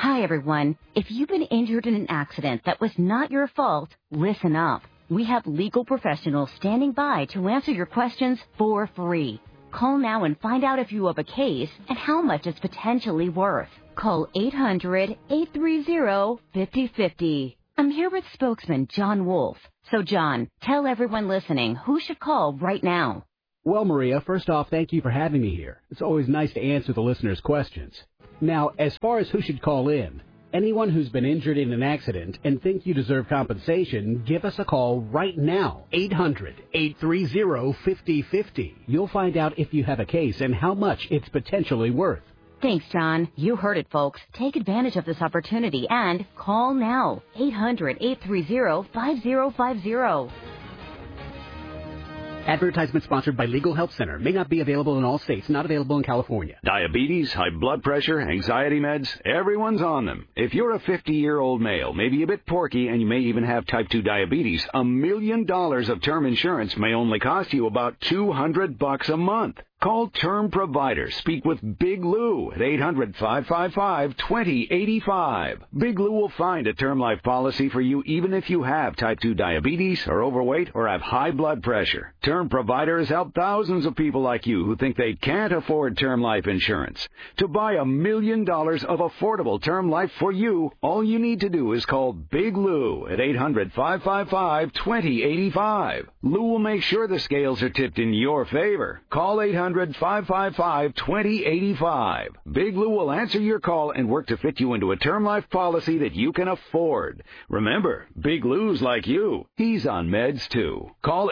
Hi, everyone. If you've been injured in an accident that was not your fault, listen up. We have legal professionals standing by to answer your questions for free. Call now and find out if you have a case and how much it's potentially worth. Call 800-830-5050. I'm here with spokesman John Wolf. So, John, tell everyone listening who should call right now. Well, Maria, first off, thank you for having me here. It's always nice to answer the listeners' questions. Now, as far as who should call in, anyone who's been injured in an accident and think you deserve compensation, give us a call right now, 800-830-5050. You'll find out if you have a case and how much it's potentially worth. Thanks, John. You heard it, folks. Take advantage of this opportunity and call now, 800-830-5050. Advertisement sponsored by Legal Help Center. May not be available in all states. Not available in California. Diabetes, high blood pressure, anxiety meds, everyone's on them. If you're a 50-year-old male, maybe a bit porky, and you may even have type 2 diabetes, $1 million of term insurance may only cost you about $200 a month. Call Term Provider. Speak with Big Lou at 800-555-2085. Big Lou will find a term life policy for you even if you have type 2 diabetes, are overweight, or have high blood pressure. Term Provider has helped thousands of people like you who think they can't afford term life insurance. To buy $1 million of affordable term life for you, all you need to do is call Big Lou at 800-555-2085. Lou will make sure the scales are tipped in your favor. Call 800-555-2085. Big Lou will answer your call and work to fit you into a term life policy that you can afford. Remember, Big Lou's like you. He's on meds, too. Call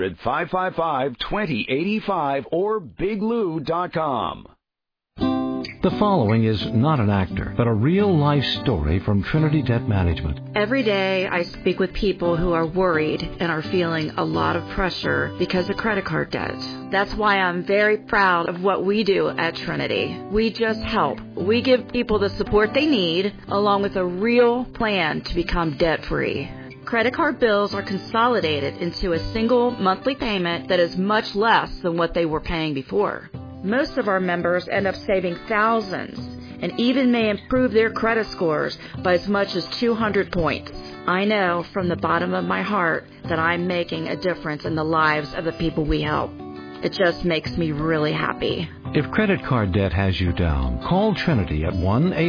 800-555-2085 or biglou.com. The following is not an actor, but a real-life story from Trinity Debt Management. Every day I speak with people who are worried and are feeling a lot of pressure because of credit card debt. That's why I'm very proud of what we do at Trinity. We just help. We give people the support they need, along with a real plan to become debt-free. Credit card bills are consolidated into a single monthly payment that is much less than what they were paying before. Most of our members end up saving thousands and even may improve their credit scores by as much as 200 points. I know from the bottom of my heart that I'm making a difference in the lives of the people we help. It just makes me really happy. If credit card debt has you down, call Trinity at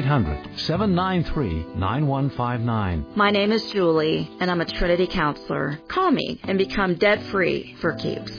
1-800-793-9159. My name is Julie, and I'm a Trinity counselor. Call me and become debt-free for keeps.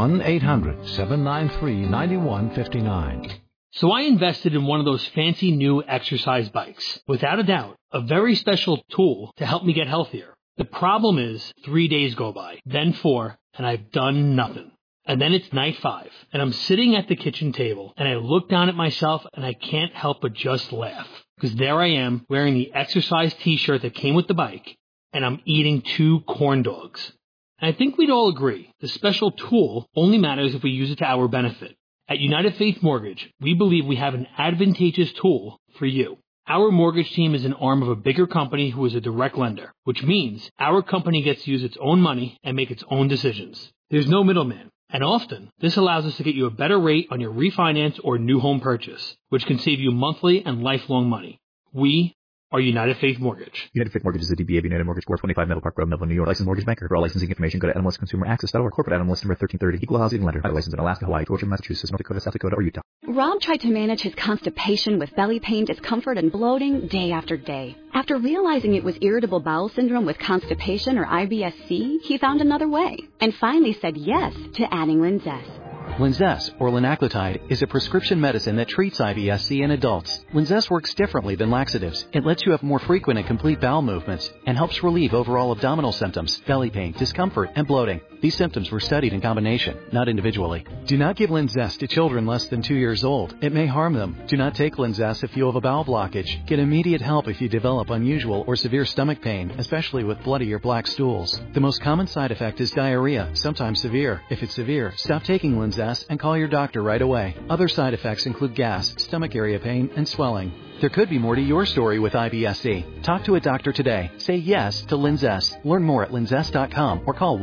1-800-793-9159. So I invested in one of those fancy new exercise bikes. Without a doubt, a very special tool to help me get healthier. The problem is 3 days go by, then 4, and I've done nothing. And then it's night 5, and I'm sitting at the kitchen table, and I look down at myself, and I can't help but just laugh. Because there I am, wearing the exercise t-shirt that came with the bike, and I'm eating 2 corn dogs. And I think we'd all agree, the special tool only matters if we use it to our benefit. At United Faith Mortgage, we believe we have an advantageous tool for you. Our mortgage team is an arm of a bigger company who is a direct lender, which means our company gets to use its own money and make its own decisions. There's no middleman. And often, this allows us to get you a better rate on your refinance or new home purchase, which can save you monthly and lifelong money. We are United Faith Mortgage. United Faith Mortgage is a DBA of United Mortgage Corp. 25 Meadow Park Road, Melville, New York. Licensed mortgage banker. For all licensing information, go to NMLSConsumerAccess.org. Corporate NMLS number 1330. Equal housing lender. Licensed in Alaska, Hawaii, Georgia, Massachusetts, North Dakota, South Dakota, or Utah. Rob tried to manage his constipation with belly pain, discomfort, and bloating day after day. After realizing it was irritable bowel syndrome with constipation or IBS-C, he found another way and finally said yes to adding Linzess. Linzess, or linaclotide, is a prescription medicine that treats IBS-C in adults. Linzess works differently than laxatives. It lets you have more frequent and complete bowel movements and helps relieve overall abdominal symptoms, belly pain, discomfort, and bloating. These symptoms were studied in combination, not individually. Do not give Linzess to children less than 2 years old. It may harm them. Do not take Linzess if you have a bowel blockage. Get immediate help if you develop unusual or severe stomach pain, especially with bloody or black stools. The most common side effect is diarrhea, sometimes severe. If it's severe, stop taking Linzess and call your doctor right away. Other side effects include gas, stomach area pain, and swelling. There could be more to your story with IBS-C. Talk to a doctor today. Say yes to Linzess. Learn more at linzess.com or call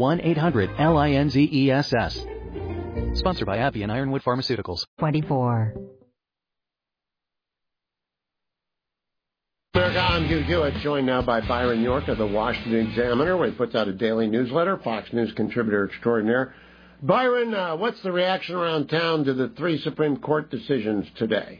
1-800-LINZESS. Sponsored by AbbVie and Ironwood Pharmaceuticals. 24. Hugh Hewitt, joined now by Byron York of the Washington Examiner, where he puts out a daily newsletter, Fox News contributor extraordinaire. Byron, what's the reaction around town to the 3 Supreme Court decisions today?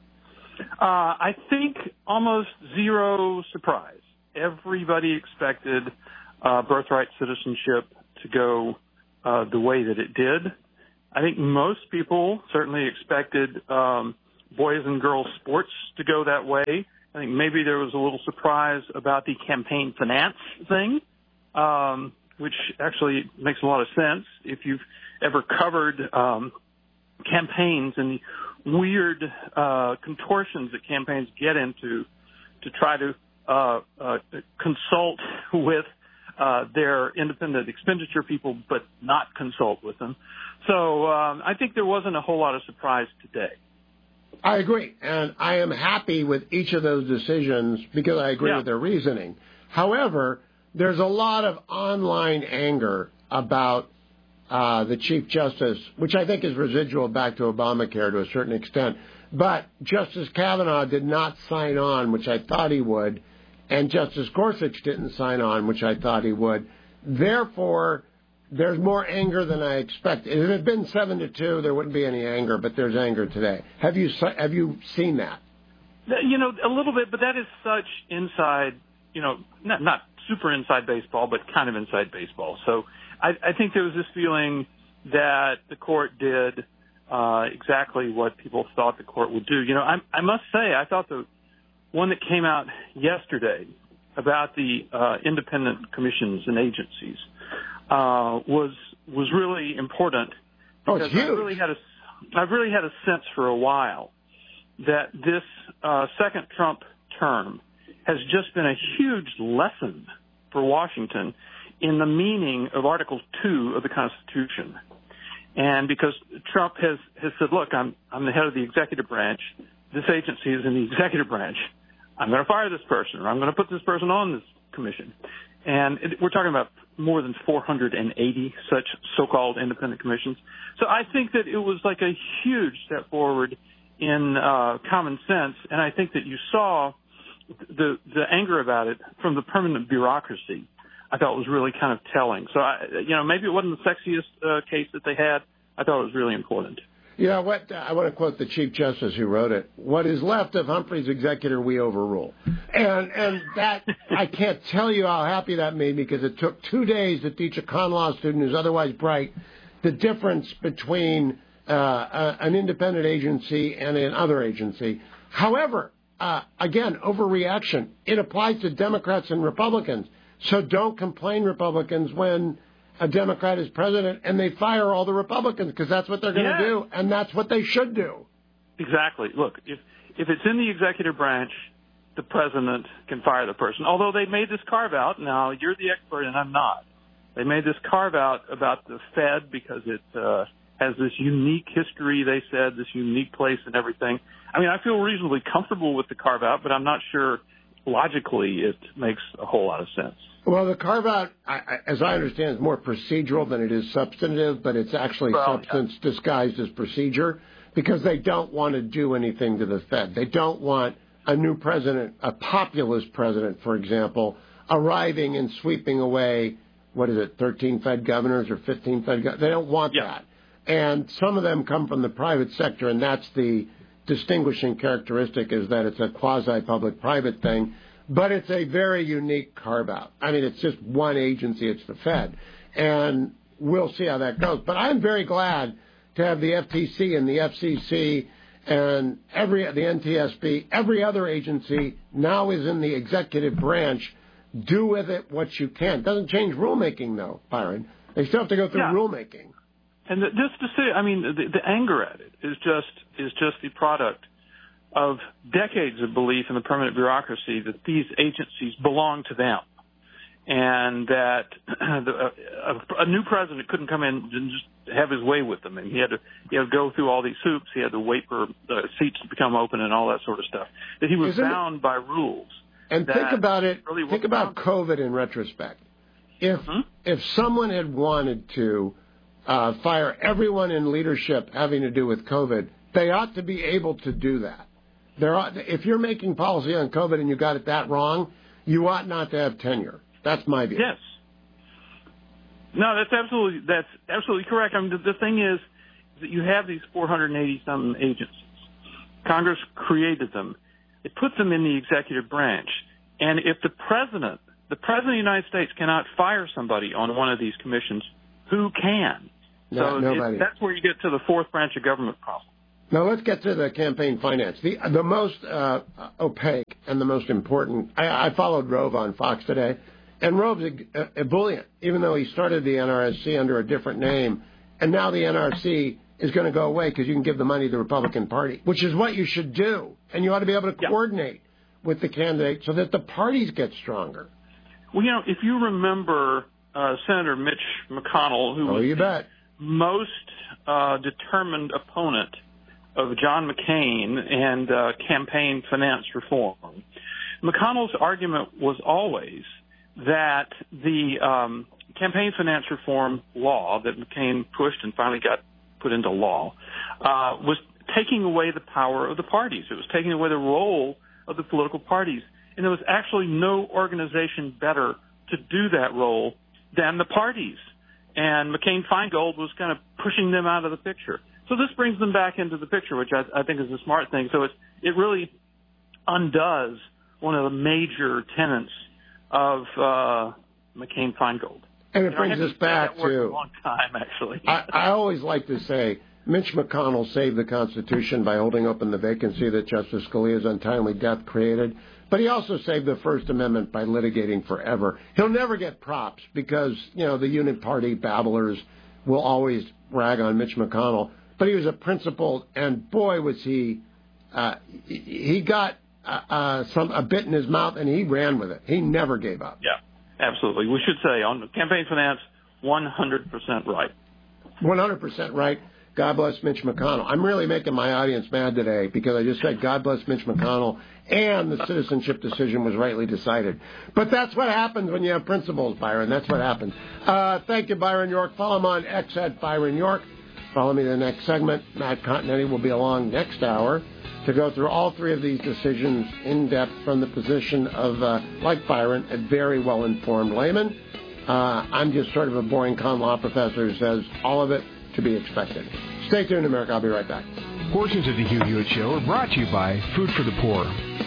I think almost zero surprise. Everybody expected birthright citizenship to go the way that it did. I think most people certainly expected boys and girls sports to go that way. I think maybe there was a little surprise about the campaign finance thing, which actually makes a lot of sense. If you've ever covered campaigns and the weird contortions that campaigns get into to try to consult with their independent expenditure people, but not consult with them. So I think there wasn't a whole lot of surprise today. I agree, and I am happy with each of those decisions because I agree with their reasoning. However, there's a lot of online anger about the Chief Justice, which I think is residual back to Obamacare to a certain extent. But Justice Kavanaugh did not sign on, which I thought he would, and Justice Gorsuch didn't sign on, which I thought he would. Therefore, there's more anger than I expected. If it had been 7-2, there wouldn't be any anger, but there's anger today. Have you seen that? You know, a little bit, but that is such inside, you know, not super inside baseball, but kind of inside baseball. So I think there was this feeling that the court did exactly what people thought the court would do. You know, I must say, I thought the one that came out yesterday about the independent commissions and agencies was really important. Because it's huge. I've really had a sense for a while that this second Trump term has just been a huge lesson for Washington in the meaning of Article 2 of the Constitution. And because Trump has said, look, I'm the head of the executive branch. This agency is in the executive branch. I'm going to fire this person, or I'm going to put this person on this commission. And we're talking about more than 480 such so-called independent commissions. So I think that it was like a huge step forward in common sense, and I think that you saw the anger about it from the permanent bureaucracy. I thought was really kind of telling. So, maybe it wasn't the sexiest case that they had. I thought it was really important. You know what? I want to quote the Chief Justice who wrote it. What is left of Humphrey's executor, we overrule. And that, I can't tell you how happy that made me because it took 2 days to teach a con law student who's otherwise bright the difference between an independent agency and another agency. However, again, overreaction. It applies to Democrats and Republicans. So don't complain, Republicans, when a Democrat is president and they fire all the Republicans, because that's what they're going to do, and that's what they should do. Exactly. Look, if it's in the executive branch, the president can fire the person. Although they made this carve-out. Now, you're the expert and I'm not. They made this carve-out about the Fed because it has this unique history, they said, this unique place and everything. I mean, I feel reasonably comfortable with the carve-out, but I'm not sure logically it makes a whole lot of sense. Well, the carve-out, as I understand, is more procedural than it is substantive, but it's actually substance disguised as procedure because they don't want to do anything to the Fed. They don't want a new president, a populist president, for example, arriving and sweeping away, 13 Fed governors or 15 Fed governors? They don't want that. And some of them come from the private sector, and that's the distinguishing characteristic is that it's a quasi-public-private thing. But it's a very unique carve-out. I mean, it's just one agency. It's the Fed. And we'll see how that goes. But I'm very glad to have the FTC and the FCC and the NTSB, every other agency now is in the executive branch. Do with it what you can. It doesn't change rulemaking, though, Byron. They still have to go through rulemaking. And just to say, I mean, the anger at it is just the product of decades of belief in the permanent bureaucracy that these agencies belong to them, and that a new president couldn't come in and just have his way with them, and he had to go through all these hoops. He had to wait for the seats to become open and all that sort of stuff. That he was bound by rules. And think about it. Think about COVID in retrospect. If someone had wanted to fire everyone in leadership having to do with COVID, they ought to be able to do that. If you're making policy on COVID and you got it that wrong, you ought not to have tenure. That's my view. Yes. No, that's absolutely correct. I mean, the thing is that you have these 480-something agencies. Congress created them. It puts them in the executive branch. And if the President of the United States cannot fire somebody on one of these commissions, who can? Nobody. That's where you get to the fourth branch of government problem. Now let's get to the campaign finance. The most opaque and the most important. I followed Rove on Fox today, and Rove's ebullient, even though he started the NRSC under a different name, and now the NRC is going to go away because you can give the money to the Republican Party, which is what you should do, and you ought to be able to coordinate with the candidate so that the parties get stronger. Well, if you remember Senator Mitch McConnell, who was the most determined opponent of John McCain and campaign finance reform, McConnell's argument was always that the campaign finance reform law that McCain pushed and finally got put into law was taking away the power of the parties. It was taking away the role of the political parties. And there was actually no organization better to do that role than the parties. And McCain-Feingold was kind of pushing them out of the picture. So this brings them back into the picture, which I think is a smart thing. So it really undoes one of the major tenets of McCain-Feingold. And it brings us back to a long time, actually. I always like to say Mitch McConnell saved the Constitution by holding open the vacancy that Justice Scalia's untimely death created. But he also saved the First Amendment by litigating forever. He'll never get props because, the Unit Party babblers will always rag on Mitch McConnell. But he was a principled, and boy, was he got a bit in his mouth, and he ran with it. He never gave up. Yeah, absolutely. We should say on campaign finance, 100% right. 100% right. God bless Mitch McConnell. I'm really making my audience mad today because I just said God bless Mitch McConnell and the citizenship decision was rightly decided. But that's what happens when you have principles, Byron. That's what happens. Thank you, Byron York. Follow him on X at Byron York. Follow me to the next segment. Matt Continetti will be along next hour to go through all three of these decisions in depth from the position of, like Byron, a very well-informed layman. I'm just sort of a boring con law professor who says all of it to be expected. Stay tuned, America. I'll be right back. Portions of the Hugh Hewitt Show are brought to you by Food for the Poor.